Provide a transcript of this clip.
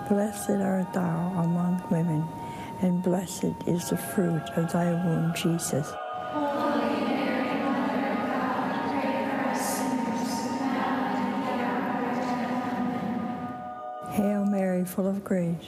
Blessed art thou among women, and blessed is the fruit of thy womb, Jesus. Holy Mary, Mother of God, pray for us sinners, now and at the hour of our death. Amen. Hail Mary, full of grace,